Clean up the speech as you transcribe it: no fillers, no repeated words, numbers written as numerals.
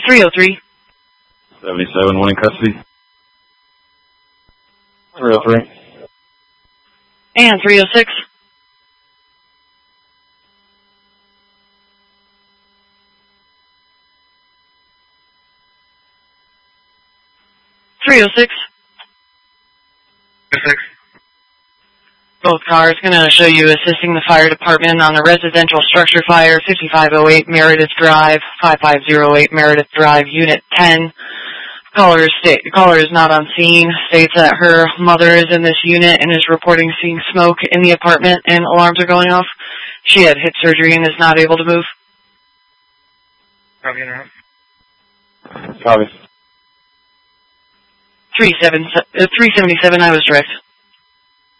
303. 77, one in custody. 303. And 306. 306. 306. Both cars going to show you assisting the fire department on a residential structure fire, 5508 Meredith Drive, 5508 Meredith Drive, Unit 10. Caller is not on scene, states that her mother is in this unit and is reporting seeing smoke in the apartment and alarms are going off. She had hip surgery and is not able to move. Copy now. Copy. 377, I was direct.